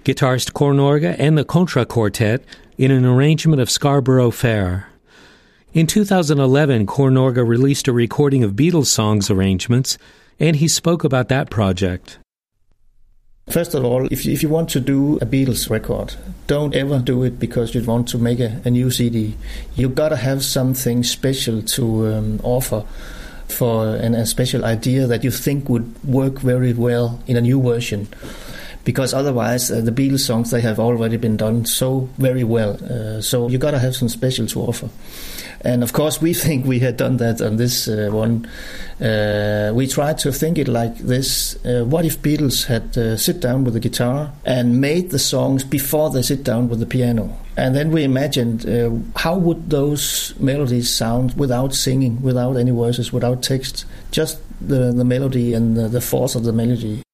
guitarist Cor Norga and the Contra Quartet in an arrangement of Scarborough Fair. In 2011, Cor Norga released a recording of Beatles songs arrangements, and he spoke about that project. First of all, if you want to do a Beatles record, don't ever do it because you want to make a new CD. You've got to have something special to offer and a special idea that you think would work very well in a new version. Because otherwise, the Beatles songs, they have already been done so very well. So you got to have some special to offer. And of course, we think we had done that on this one. We tried to think it like this. What if Beatles had sit down with the guitar and made the songs before they sit down with the piano? And then we imagined how would those melodies sound without singing, without any verses, without text, just the melody and the force of the melody.